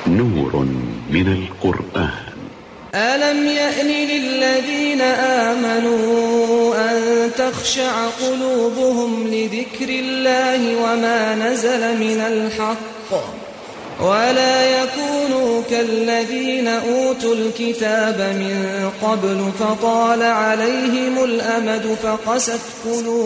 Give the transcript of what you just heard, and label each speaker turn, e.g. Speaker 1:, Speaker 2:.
Speaker 1: نور من القرآن.
Speaker 2: ألم يأن للذين آمنوا أن تخشع قلوبهم لذكر الله وما نزل من الحق ولا يكونوا كالذين أوتوا الكتاب من قبل فطال عليهم الأمد فقست قلوبهم